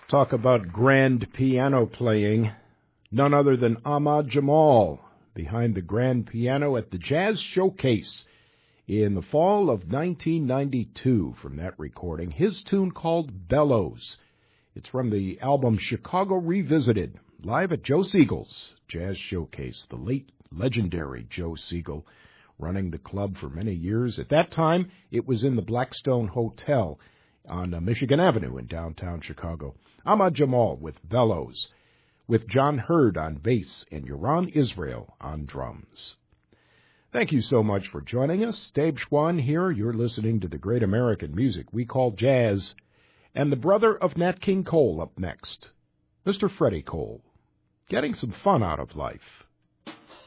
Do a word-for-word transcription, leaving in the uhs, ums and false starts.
Talk about grand piano playing. None other than Ahmad Jamal behind the grand piano at the Jazz Showcase in the fall of nineteen ninety-two. From that recording, his tune called Bellows. It's from the album Chicago Revisited, live at Joe Siegel's Jazz Showcase. The late legendary Joe Siegel running the club for many years. At that time, it was in the Blackstone Hotel on uh, Michigan Avenue in downtown Chicago. Ahmad Jamal with Bellows, with John Hurd on bass and Yaron Israel on drums. Thank you so much for joining us. Dave Schwann here. You're listening to the great American music we call jazz. And the brother of Nat King Cole up next, Mister Freddie Cole, getting some fun out of life.